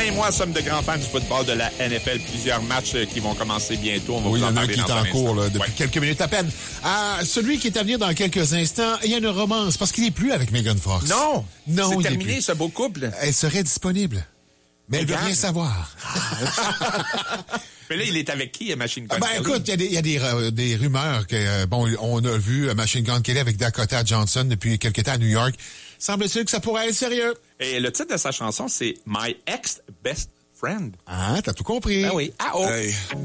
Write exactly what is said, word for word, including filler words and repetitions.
et moi sommes de grands fans du football de la N F L. Plusieurs matchs qui vont commencer bientôt. On va oui, vous en il y en a un parler qui est dans en un cours là, depuis ouais. quelques minutes à peine. Ah, celui qui est à venir dans quelques instants, il y a une romance parce qu'il n'est plus avec Megan Fox. Non, non, c'est il terminé ce beau couple. Elle serait disponible, mais elle veut rien savoir. Mais là, il est avec qui, Machine Gun Ben Kelly? écoute, il y a, des, y a des, euh, des rumeurs que, euh, bon, on a vu euh, Machine Gun Kelly avec Dakota Johnson depuis quelque temps à New York. Semble-t-il que ça pourrait être sérieux. Et le titre de sa chanson, c'est My Ex Best Friend. Ah, t'as tout compris. Ben oui. Ah oh. Hey.